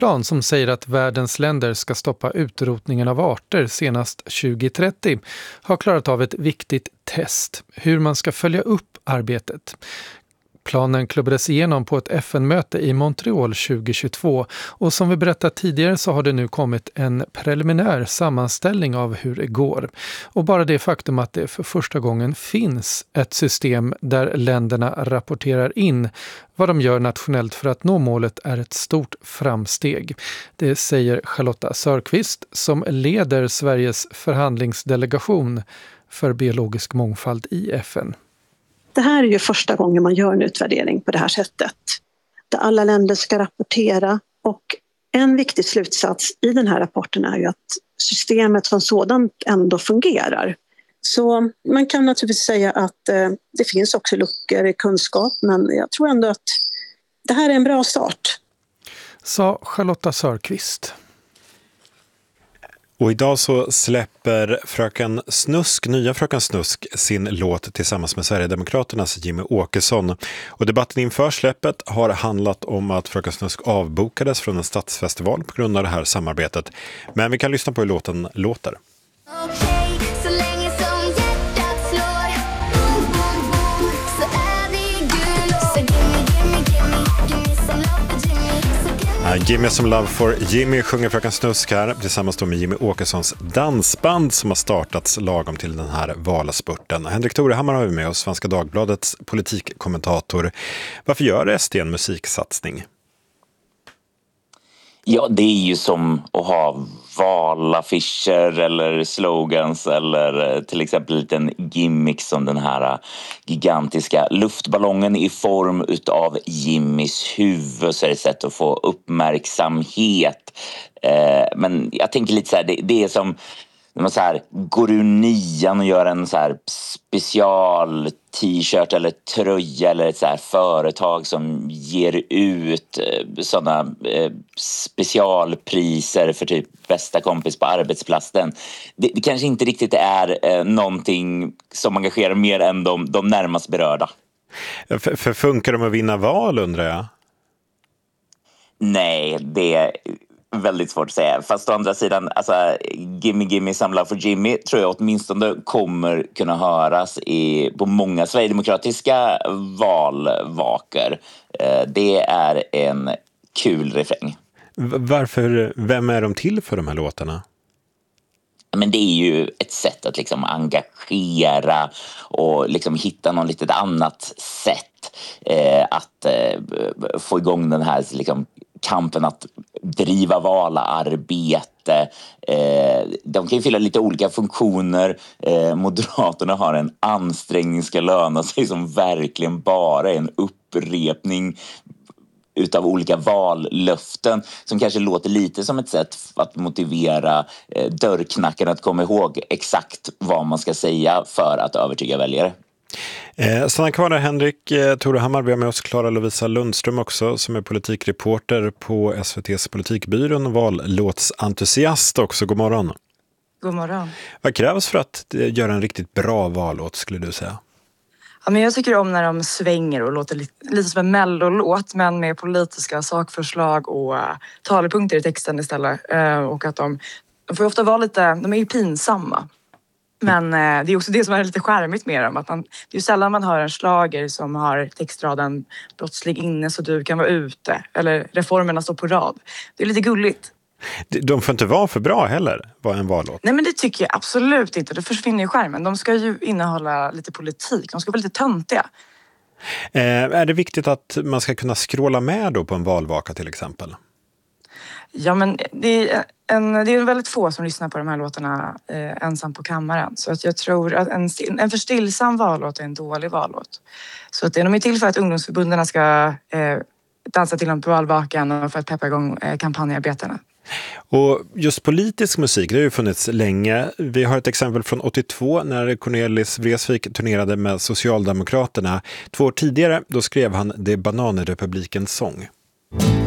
klimatplan som säger att världens länder ska stoppa utrotningen av arter senast 2030 har klarat av ett viktigt test, hur man ska följa upp arbetet. Planen klubbades igenom på ett FN-möte i Montreal 2022 och som vi berättat tidigare så har det nu kommit en preliminär sammanställning av hur det går. Och bara det faktum att det för första gången finns ett system där länderna rapporterar in vad de gör nationellt för att nå målet är ett stort framsteg. Det säger Charlotta Sörqvist som leder Sveriges förhandlingsdelegation för biologisk mångfald i FN. Det här är ju första gången man gör en utvärdering på det här sättet. Där alla länder ska rapportera och en viktig slutsats i den här rapporten är ju att systemet som sådant ändå fungerar. Så man kan naturligtvis säga att det finns också luckor i kunskap, men jag tror ändå att det här är en bra start. Sa Charlotta Sörqvist. Och idag så släpper nya Fröken Snusk sin låt tillsammans med Sverigedemokraternas Jimmy Åkesson. Och debatten inför släppet har handlat om att Fröken Snusk avbokades från en stadsfestival på grund av det här samarbetet. Men vi kan lyssna på hur låten låter. Gimme some love for Jimmy sjunger Fröken Snusk här tillsammans då med Jimmy Åkessons dansband som har startats lagom till den här valspurten. Henrik Torehammar har vi med oss, Svenska Dagbladets politikkommentator. Varför gör SD en musiksatsning? Ja, det är ju som att ha valaffischer eller slogans eller till exempel en liten gimmick som den här gigantiska luftballongen i form utav Jimmys huvud, så är det ett sätt att få uppmärksamhet. Men jag tänker lite så här, det är som när man så här går ur nian och gör en så här special t-shirt eller tröja eller ett så här företag som ger ut sådana specialpriser för typ bästa kompis på arbetsplatsen. Det kanske inte riktigt är någonting som engagerar mer än de närmast berörda. För funkar de att vinna val, undrar jag? Nej, det är väldigt svårt att säga. Fast å andra sidan, alltså, gimme some love for Jimmy tror jag åtminstone kommer kunna höras på många sverigedemokratiska valvakor. Det är en kul refräng. Vem är de till för de här låtarna? Men det är ju ett sätt att liksom engagera och liksom hitta något litet annat sätt att få igång den här liksom kampen att driva valarbete. De kan ju fylla lite olika funktioner. Moderaterna har en ansträngning ska löna sig som verkligen bara är en upprepning utav olika vallöften som kanske låter lite som ett sätt att motivera dörrknackaren att komma ihåg exakt vad man ska säga för att övertyga väljare. Stanna kvar där, Henrik. Torehammar, vi har med oss Clara Lovisa Lundström också som är politikreporter på SVT:s politikbyrån, vallåtsentusiast också. God morgon. God morgon. Vad krävs för att göra en riktigt bra vallåt, skulle du säga? Ja, men jag tycker om när de svänger och låter lite som en mellolåt, men med politiska sakförslag och talepunkter i texten istället. Och att de får ofta vara lite, de är ju pinsamma. Men det är också det som är lite charmigt med dem. Att det är ju sällan man hör en slager som har textraden brottslig inne så du kan vara ute. Eller reformerna står på rad. Det är lite gulligt. De får inte vara för bra heller, var en vallåt. Nej, men det tycker jag absolut inte. Det försvinner ju skärmen. De ska ju innehålla lite politik. De ska vara lite töntiga. Är det viktigt att man ska kunna scrolla med då på en valvaka till exempel? Ja, men det är väldigt få som lyssnar på de här låtarna ensam på kammaren. Så att jag tror att en för stillsam vallåt är en dålig vallåt. Så att de är till för att ungdomsförbundarna ska dansa till dem på valvakan och för att peppa igång kampanjarbetena. Och just politisk musik, det har ju funnits länge. Vi har ett exempel från 82 när Cornelis Vreeswijk turnerade med Socialdemokraterna. 2 år tidigare, då skrev han Det Bananrepublikens sång.